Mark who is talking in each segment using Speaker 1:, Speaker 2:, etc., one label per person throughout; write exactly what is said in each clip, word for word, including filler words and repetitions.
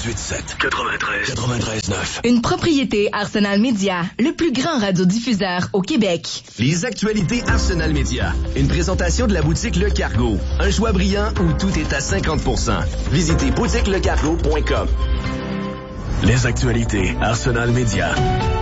Speaker 1: quatre-vingt-dix-huit sept, quatre-vingt-treize, quatre-vingt-treize neuf.
Speaker 2: Une propriété Arsenal Média, le plus grand radiodiffuseur au Québec.
Speaker 3: Les actualités Arsenal Média. Une présentation de la boutique Le Cargo. Un choix brillant où tout est à cinquante pour cent. Visitez boutique le cargo point com.
Speaker 1: Les actualités Arsenal Média.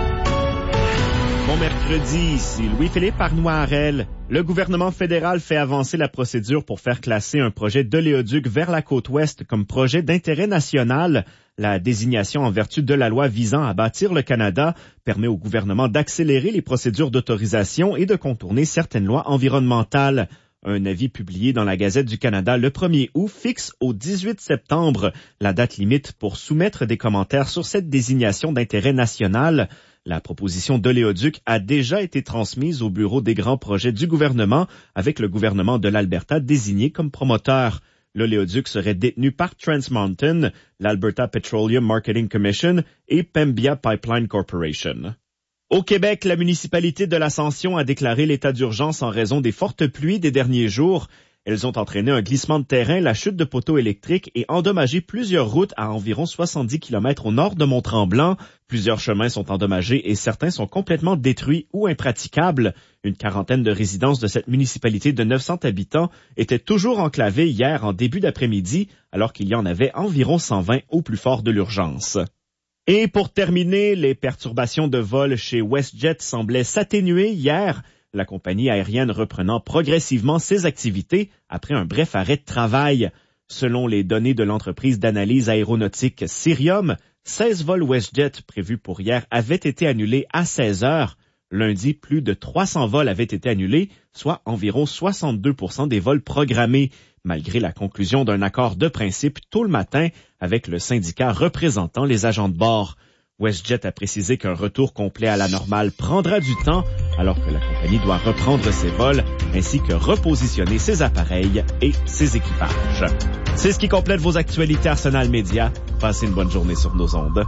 Speaker 4: Bon mercredi, ici Louis-Philippe Arnoirel. Le gouvernement fédéral fait avancer la procédure pour faire classer un projet d'oléoduc vers la côte ouest comme projet d'intérêt national. La désignation en vertu de la loi visant à bâtir le Canada permet au gouvernement d'accélérer les procédures d'autorisation et de contourner certaines lois environnementales. Un avis publié dans la Gazette du Canada le premier août fixe au dix-huit septembre la date limite pour soumettre des commentaires sur cette désignation d'intérêt national. La proposition d'oléoduc a déjà été transmise au bureau des grands projets du gouvernement avec le gouvernement de l'Alberta désigné comme promoteur. L'oléoduc serait détenu par Trans Mountain, l'Alberta Petroleum Marketing Commission et Pembina Pipeline Corporation. Au Québec, la municipalité de l'Ascension a déclaré l'état d'urgence en raison des fortes pluies des derniers jours. Elles ont entraîné un glissement de terrain, la chute de poteaux électriques et endommagé plusieurs routes à environ soixante-dix kilomètres au nord de Mont-Tremblant. Plusieurs chemins sont endommagés et certains sont complètement détruits ou impraticables. Une quarantaine de résidences de cette municipalité de neuf cents habitants étaient toujours enclavées hier en début d'après-midi, alors qu'il y en avait environ cent vingt au plus fort de l'urgence. Et pour terminer, les perturbations de vol chez WestJet semblaient s'atténuer hier, la compagnie aérienne reprenant progressivement ses activités après un bref arrêt de travail. Selon les données de l'entreprise d'analyse aéronautique Cirium, seize vols WestJet prévus pour hier avaient été annulés à seize heures. Lundi, plus de trois cents vols avaient été annulés, soit environ soixante-deux pour cent des vols programmés, malgré la conclusion d'un accord de principe tôt le matin avec le syndicat représentant les agents de bord. WestJet a précisé qu'un retour complet à la normale prendra du temps, alors que la compagnie doit reprendre ses vols ainsi que repositionner ses appareils et ses équipages. C'est ce qui complète vos actualités Arsenal Média. Passez une bonne journée sur nos ondes.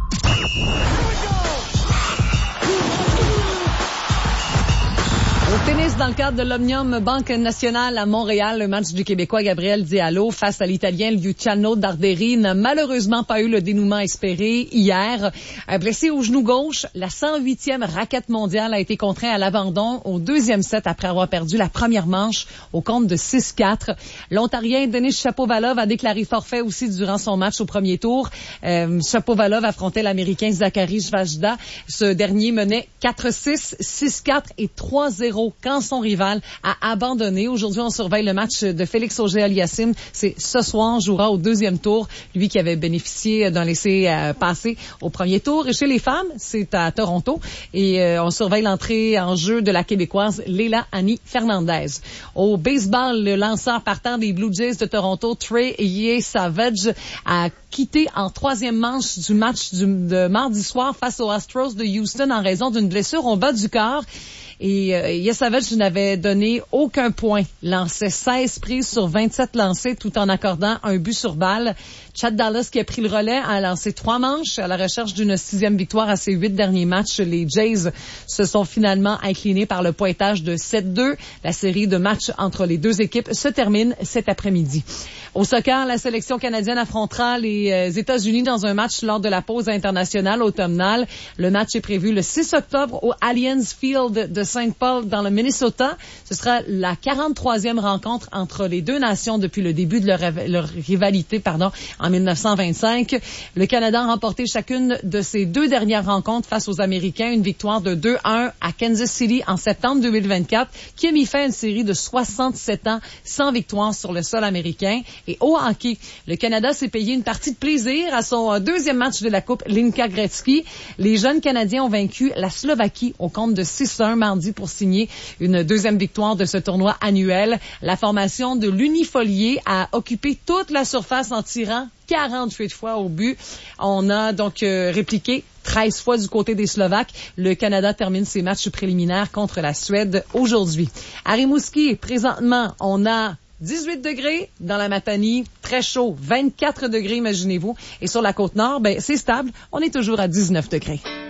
Speaker 5: Au tennis, dans le cadre de l'Omnium Banque Nationale à Montréal, le match du Québécois Gabriel Diallo face à l'Italien Luciano Darderi n'a malheureusement pas eu le dénouement espéré hier. Blessé au genou gauche, la cent huitième raquette mondiale a été contraint à l'abandon au deuxième set après avoir perdu la première manche au compte de six quatre. L'Ontarien Denis Shapovalov a déclaré forfait aussi durant son match au premier tour. Euh, Shapovalov affrontait l'Américain Zachary Svajda. Ce dernier menait quatre six, six quatre et trois zéro quand son rival a abandonné. Aujourd'hui, on surveille le match de Félix Auger-Aliassime. C'est ce soir, jouera au deuxième tour. Lui qui avait bénéficié d'un laissez-passer au premier tour. Et chez les femmes, c'est à Toronto. Et euh, on surveille l'entrée en jeu de la Québécoise Leila Annie Fernandez. Au baseball, le lanceur partant des Blue Jays de Toronto, Trey Savage, a quitté en troisième manche du match du, de mardi soir face aux Astros de Houston en raison d'une blessure au bas du corps. Et euh, Yesavage n'avait donné aucun point. Lançait seize prises sur vingt-sept lancées tout en accordant un but sur balle. Chad Dallas, qui a pris le relais, a lancé trois manches à la recherche d'une sixième victoire à ses huit derniers matchs. Les Jays se sont finalement inclinés par le pointage de sept deux. La série de matchs entre les deux équipes se termine cet après-midi. Au soccer, la sélection canadienne affrontera les États-Unis dans un match lors de la pause internationale automnale. Le match est prévu le six octobre au Allianz Field de Saint Paul dans le Minnesota. Ce sera la quarante-troisième rencontre entre les deux nations depuis le début de leur, leur rivalité, pardon, en mille neuf cent vingt-cinq. Le Canada a remporté chacune de ses deux dernières rencontres face aux Américains. Une victoire de deux un à Kansas City en septembre deux mille vingt-quatre qui a mis fin à une série de soixante-sept ans sans victoire sur le sol américain. Et au hockey, le Canada s'est payé une partie de plaisir à son deuxième match de la Coupe Linka Gretzky. Les jeunes Canadiens ont vaincu la Slovaquie au compte de six un mardi pour signer une deuxième victoire de ce tournoi annuel. La formation de l'Unifolier a occupé toute la surface en tirant quarante-huit fois au but. On a donc euh, répliqué treize fois du côté des Slovaques. Le Canada termine ses matchs préliminaires contre la Suède aujourd'hui. À Rimouski, présentement, on a dix-huit degrés dans la Matanie, très chaud, vingt-quatre degrés, imaginez-vous. Et sur la Côte-Nord, ben, c'est stable, on est toujours à dix-neuf degrés.